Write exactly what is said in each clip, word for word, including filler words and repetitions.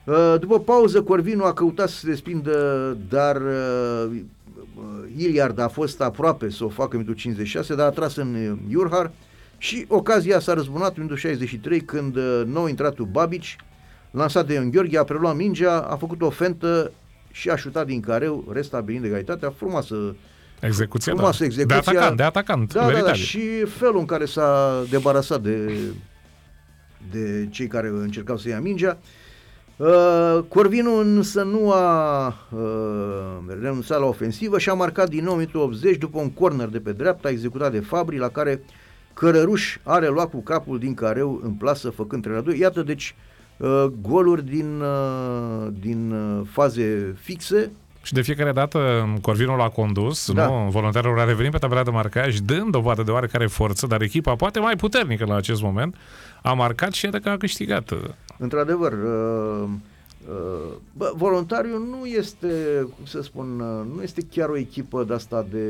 După pauză, Corvinu a căutat să se desprindă, dar uh, Iliard a fost aproape să o facă în minutul cincizeci și șase, dar a tras în Iurhar și ocazia s-a răzbunat în minutul șaizeci și trei, când uh, nou intratul Babici, lansat de Ion Gheorghe, a preluat mingea, a făcut o fentă și a șutat din careu, restabilind egalitatea. Frumoasă execuția, frumoasă da. execuția. De atacant, de atacant. Da, da, da, și felul în care s-a debarasat de, de cei care încercau să ia mingea. Uh, Corvinu însă nu a uh, renunțat la ofensivă și a marcat din nou minutul optzeci după un corner de pe dreapta executat de Fabri, la care Cărăruș are luat cu capul din careu în plasă, făcând trei la doi. Iată deci uh, goluri din, uh, din uh, faze fixe. Și de fiecare dată Corvinu l-a condus, da. nu? Voluntarul a revenit pe tabela de marcaj, dând dovadă de oarecare forță, dar echipa poate mai puternică la acest moment a marcat și iată că a câștigat. Într-adevăr, uh, uh, bă, Voluntariul nu este, cum să spun, uh, nu este chiar o echipă de asta de...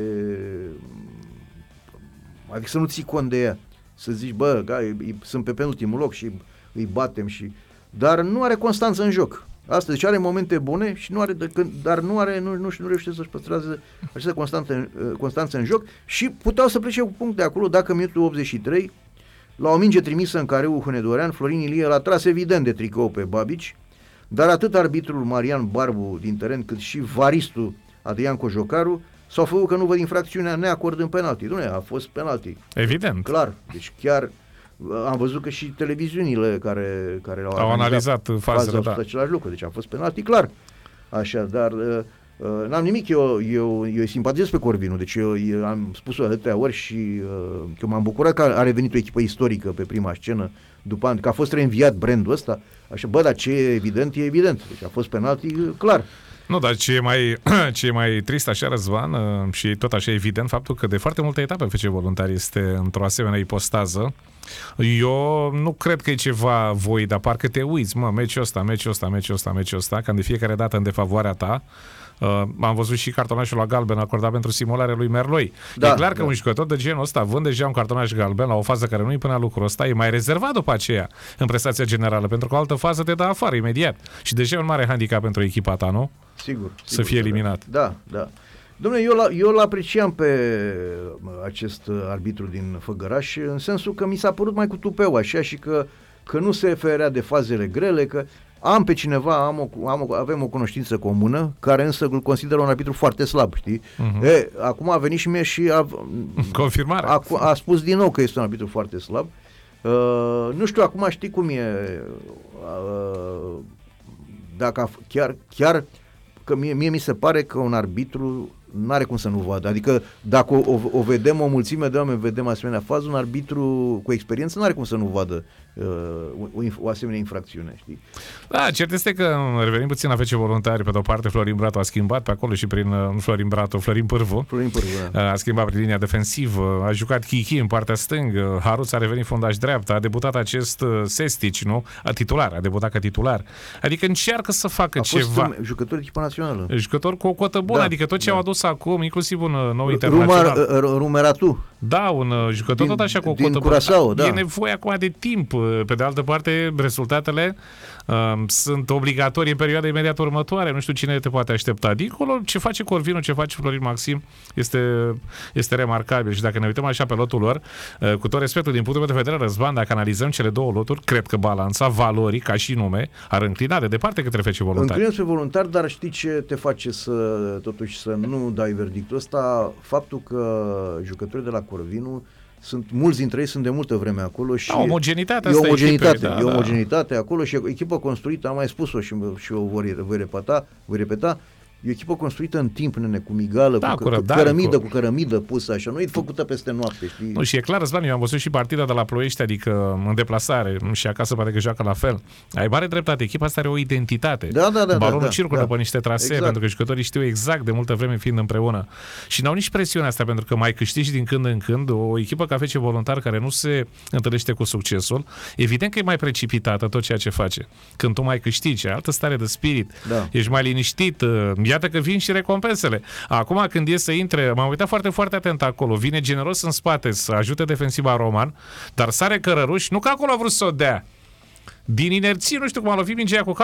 Adică să nu ții cont de ea, să zici, bă, ga, sunt pe penultimul loc și îi batem și... Dar nu are constanță în joc. Asta, deci are momente bune, și nu are, dar nu are, nu, nu, nu reușește să-și păstreze această constanță, constanță în joc și puteau să plece cu puncte acolo dacă în minutul optzeci și trei, la o minge trimisă în careul Hunedorean, Florin Ilie l-a tras evident de tricou pe Babici, dar atât arbitrul Marian Barbu din teren, cât și varistul Adrian Cojocaru s-au făcut că nu văd infracțiunea neacordând penalti. Nu, a fost penalti. Evident. Clar, deci chiar am văzut că și televiziunile care, care au, au analizat fazele, da. același lucru, deci a fost penalti, clar. Așa, dar uh, uh, n-am nimic, eu, eu, eu simpatizez pe Corvinu, deci eu, eu am spus-o atâtea ori și uh, că m-am bucurat că a revenit o echipă istorică pe prima scenă, după ani, că a fost reînviat brandul ăsta, așa, bă, dar ce e evident, e evident, deci a fost penalti, clar. Nu, dar ce e mai, ce e mai trist așa, Răzvan, și tot așa evident faptul că de foarte multe etape F C Voluntari este într-o asemenea ipostază. Eu nu cred că e ceva voi, dar parcă te uiți, mă, meciul ăsta, meciul ăsta, meciul ăsta, meciul ăsta, cam de fiecare dată în defavoarea ta. Uh, am văzut și cartonașul la galben acordat pentru simularea lui Merloi. Da, e clar că da. Un jucător de genul ăsta, având deja un cartonaș galben la o fază care nu-i până la lucrul ăsta, e mai rezervat după aceea în prestația generală, pentru că o altă fază te dă afară imediat. Și deja e un mare handicap pentru echipa ta, nu? Sigur. Să sigur, fie eliminat. Da, da. Dom'le, eu, la, eu l-apreciam pe acest arbitru din Făgăraș, în sensul că mi s-a părut mai cu tupeu așa și că, că nu se ferea de fazele grele, că am pe cineva, am o, am o, avem o cunoștință comună, care însă îl consideră un arbitru foarte slab, știi? Uh-huh. E, acum a venit și mie și a, confirmare. A, a spus din nou că este un arbitru foarte slab. Uh, nu știu, acum știi cum e, uh, dacă a, chiar, chiar că mie, mie mi se pare că un arbitru n-are cum să nu vadă. Adică dacă o, o, o vedem, o mulțime de oameni vedem asemenea fază, un arbitru cu experiență n-are cum să nu vadă uh, o, o asemenea infracțiune, știi? Da, cert este că, revenim puțin la F C Voluntari, pe de-o parte Florin Bratu a schimbat pe acolo și prin, nu Florin Bratu, Florin Pârvu, Florin Pârvu da. A schimbat prin linia defensivă, a jucat Chichi în partea stângă, Haruț a revenit fundaș dreapta, a debutat acest Sestici, nu? A titular, a debutat ca titular. Adică încearcă să facă a ceva. Fost jucător de echipă națională. Jucător cu o cotă bună, da, adică tot ce da. Au adus acum, inclusiv un nou internațional. Rumeratu. Da, un jucător din, tot așa cu o cotă bună. Da. E nevoie acum de timp. Pe de altă parte, rezultatele uh, sunt obligatorii în perioada imediat următoare. Nu știu cine te poate aștepta. Dincolo, ce face Corvinu, ce face Florin Maxim este, este remarcabil. Și dacă ne uităm așa pe lotul lor, uh, cu tot respectul din punctul meu de vedere, Răzvan, dacă analizăm cele două loturi, cred că balanța valorii, ca și nume, ar înclina de departe către F C Voluntari. Înclină spre Voluntari, dar știi ce te face să, totuși, să nu dai verdictul ăsta? Faptul că jucătorii de la Corvinu sunt, mulți dintre ei sunt de multă vreme acolo și da, omogenitatea e omogenitate, echipei, da, e da. omogenitate acolo și e o echipă construită, am mai spus-o și, și o voi, voi repeta, voi repeta, e o echipă construită în timp, nene, cu migală, da, cu, cu, cu cărămidă, cu cărămidă pusă așa, nu e făcută peste noapte, știi? Nu, și e clar, Răzvan, eu am văzut și partida de la Ploiești, adică în deplasare și acasă pare că joacă la fel. Ai mare dreptate, echipa asta are o identitate. Da, da, da. Balonul da, circulă da, pe niște trasee, exact. Pentru că jucătorii știu exact de multă vreme fiind împreună. Și n-au nici presiunea asta, pentru că mai câștigi din când în când. O echipă ca F C Voluntari care nu se întâlnește cu succesul, evident că e mai precipitată tot ceea ce face. Când tu mai câștigi, altă stare de spirit, da. Ești mai liniștit, iată că vin și recompensele. Acum când e să intre, m-am uitat foarte, foarte atent acolo, vine generos în spate să ajute defensiva Roman, dar sare Cărăruș, nu că acolo a vrut să o dea. Din inerție, nu știu cum a lovit mingea cu